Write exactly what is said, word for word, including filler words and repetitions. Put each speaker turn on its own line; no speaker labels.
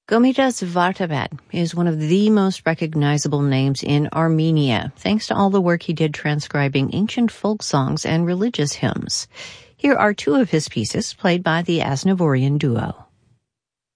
Gomidas Vartabad is one of the most recognizable names in Armenia, thanks to all the work he did transcribing ancient folk songs and religious hymns. Here are two of his pieces, played by the Aznavourian duo.